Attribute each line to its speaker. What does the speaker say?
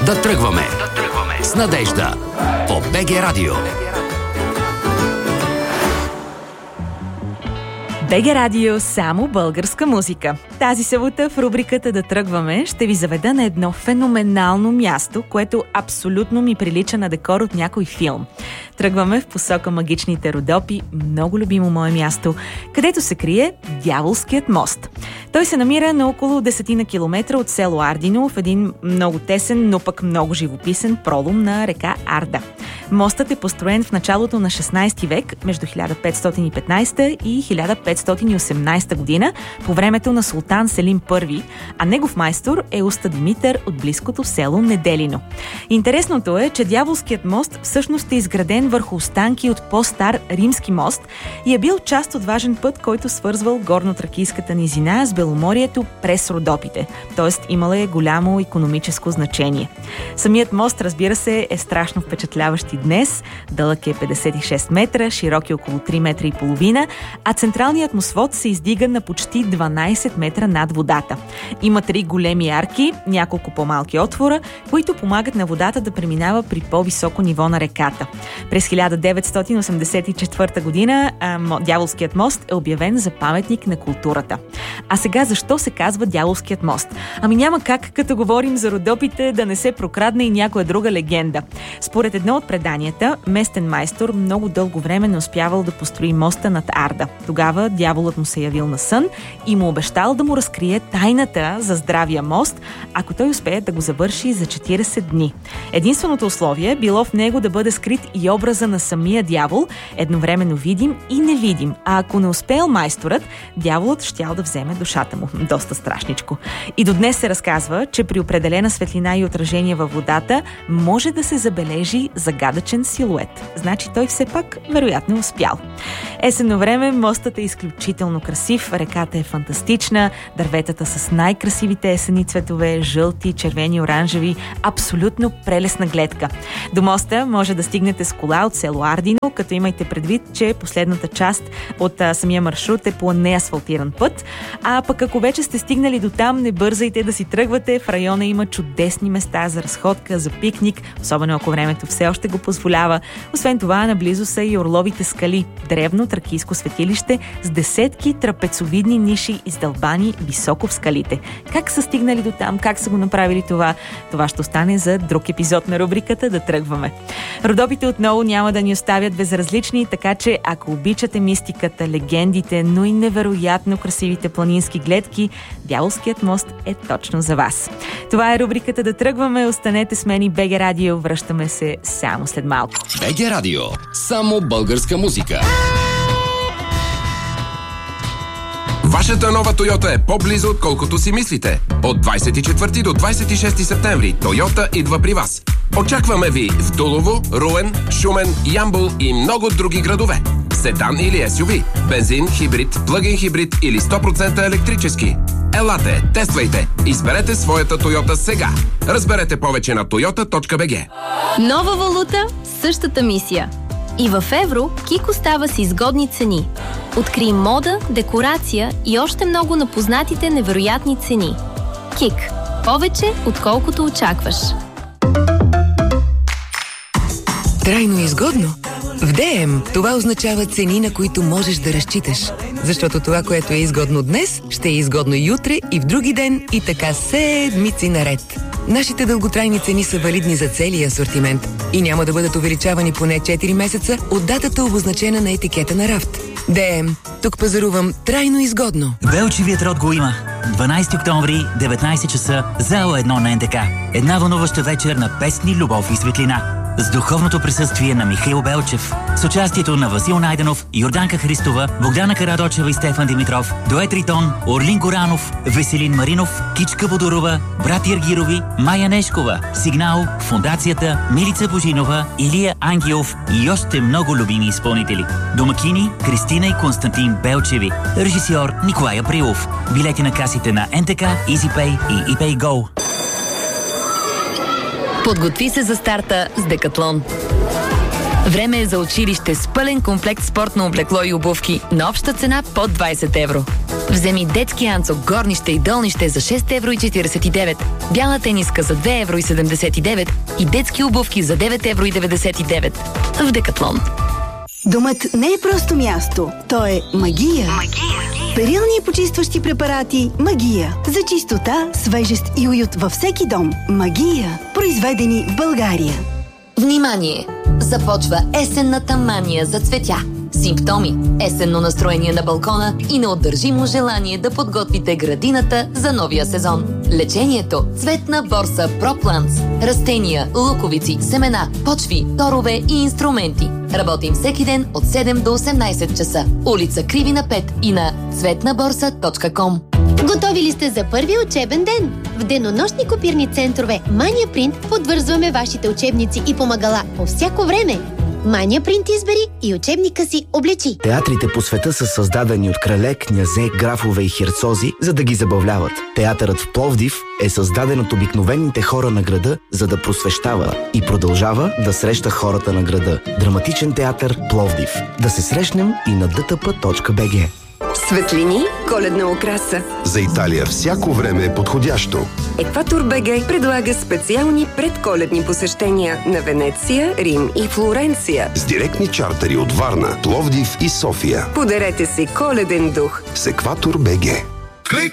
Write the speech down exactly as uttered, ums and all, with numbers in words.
Speaker 1: Да тръгваме. Да тръгваме. С Надежда. По БГ Радио.
Speaker 2: БГ Радио, само българска музика. Тази събота в рубриката Да тръгваме ще ви заведа на едно феноменално място, което абсолютно ми прилича на декор от някой филм. Тръгваме в посока магичните Родопи, много любимо мое място, където се крие Дяволският мост. Той се намира на около десетина километра от село Ардино, в един много тесен, но пък много живописен пролом на река Арда. Мостът е построен в началото на шестнайсети век, между хиляда петстотин и петнайсета и хиляда петстотин и осемнайсета година, по времето на султан Селим Първи, а негов майстор е Уста Димитър от близкото село Неделино. Интересното е, че Дяволският мост всъщност е изграден върху останки от по-стар римски мост и е бил част от важен път, който свързвал горно-тракийската низина с Беломорието през Родопите, т.е. имал е голямо икономическо значение. Самият мост, разбира се, е страшно впечатляващ и днес. Дълъг е петдесет и шест метра, широк е около три метра и половина, а централният му свод се издига на почти дванайсет метра над водата. Има три големи арки, няколко по-малки отвора, които помагат на водата да преминава при по-високо ниво на реката. През хиляда деветстотин осемдесет и четвърта година а, Дяволският мост е обявен за паметник на културата. А сега защо се казва Дяволският мост? Ами няма как, като говорим за Родопите, да не се прокрадне и някоя друга легенда. Според едно от преданията, местен майстор много дълго време не успявал да построи моста над Арда. Тогава дяволът му се явил на сън и му обещал да му разкрие тайната за здравия мост, ако той успее да го завърши за четирийсет дни. Единственото условие било в него да бъде скрит и образа на самия дявол, едновременно видим и невидим. А ако не успеел майсторът, дяволът щял да вземе душата му. Доста страшничко. И до днес се разказва, че при определена светлина и отражение във водата може да се забележи загадъчен силует. Значи той все пак вероятно е успял. Есенно време мостът е изключително красив, реката е фантастична, дърветата с най-красивите есенни цветове, жълти, червени, оранжеви, абсолютно прелесна гледка. До моста може да стигнете с кола от село Ардино, като имайте предвид, че последната част от а, самия маршрут е по неасфалтиран път, а пък ако вече сте стигнали до там, не бързайте да си тръгвате, в района има чудесни места за разходка, за пикник, особено ако времето все още го позволява. Освен това, наблизо са и Орловите скали, древно тракийско светилище с десетки трапецовидни ниши, издълбани високо в скалите. Как са стигнали до там, как са го направили това, това ще остане за друг епизод на рубриката Да тръгваме. Родопите отново няма да ни оставят безразлични, така че ако обичате мистиката, легендите, но и невероятно красивите планински гледки, Дяволският мост е точно за вас. Това е рубриката Да тръгваме. Останете с мен и БГ Радио. Връщаме се само след малко.
Speaker 1: БГ Радио. Само българска музика.
Speaker 3: Вашата нова Тойота е по-близо, отколкото си мислите. От двайсет и четвърти до двайсет и шести септември Тойота идва при вас. Очакваме ви в Дулово, Руен, Шумен, Ямбол и много други градове. Седан или ес ю ви, бензин, хибрид, плъг-ин хибрид или сто процента електрически. Елате, тествайте, изберете своята Тойота сега. Разберете повече на тойота точка би джи.
Speaker 4: Нова валута, същата мисия. И в евро Кик остава с изгодни цени. Открий мода, декорация и още много на познатите невероятни цени. Кик. Повече, отколкото очакваш.
Speaker 5: Трайно изгодно? В ДМ това означава цени, на които можеш да разчиташ. Защото това, което е изгодно днес, ще е изгодно и утре, и в други ден, и така седмици наред. Нашите дълготрайни цени са валидни за целия асортимент и няма да бъдат увеличавани поне четири месеца от датата, обозначена на етикета на рафт. ДМ. Тук пазарувам трайно изгодно.
Speaker 6: Белчевият род го има. дванайсети октомври, деветнайсет часа, зала едно на ен де ка. Една вълнуваща вечер на песни, любов и светлина. С духовното присъствие на Михаил Белчев. С участието на Васил Найденов, Йорданка Христова, Богдана Карадочева и Стефан Димитров, Дует Ритон, Орлин Горанов, Веселин Маринов, Кичка Водорова, брат Ергирови, Майя Нешкова, Сигнал, Фондацията, Милица Божинова, Илия Ангелов и още много любими изпълнители. Домакини Кристина и Константин Белчеви. Режисьор Николай Априлов. Билети на касите на ен те ка, EasyPay и ePayGo.
Speaker 4: Подготви се за старта с Декатлон.
Speaker 5: Време е за училище с пълен комплект спортно облекло и обувки на обща цена под двайсет евро. Вземи детски анцук, горнище и долнище за шест евро и четирийсет и девет, бяла тениска за две евро и седемдесет и девет и детски обувки за девет евро и деветдесет и девет. В Декатлон.
Speaker 7: Домът не е просто място, то е магия. Магия. Перилни и почистващи препарати Магия. За чистота, свежест и уют във всеки дом. Магия. Произведени в България.
Speaker 8: Внимание! Започва есенната мания за цветя. Симптоми: есенно настроение на балкона и неотдържимо желание да подготвите градината за новия сезон. Лечението: цветна борса ProPlants. Растения, луковици, семена, почви, торове и инструменти. Работим всеки ден от седем до осемнайсет часа. Улица Кривина пет и на цветна борса точка ком.
Speaker 9: Готови ли сте за първия учебен ден? В денонощни копирни центрове Mania Print подвързваме вашите учебници и помагала по всяко време. Mania Print избери и учебника си облечи.
Speaker 10: Театрите по света са създадени от крале, князе, графове и херцози, за да ги забавляват. Театърът в Пловдив е създаден от обикновените хора на града, за да просвещава и продължава да среща хората на града. Драматичен театър Пловдив. Да се срещнем и на д т п точка б г.
Speaker 11: Светлини, коледна украса.
Speaker 12: За Италия всяко време е подходящо.
Speaker 11: Екватор БГ предлага специални предколедни посещения на Венеция, Рим и Флоренция.
Speaker 12: С директни чартери от Варна, Пловдив и София.
Speaker 11: Подарете си коледен дух
Speaker 12: с Екватор БГ.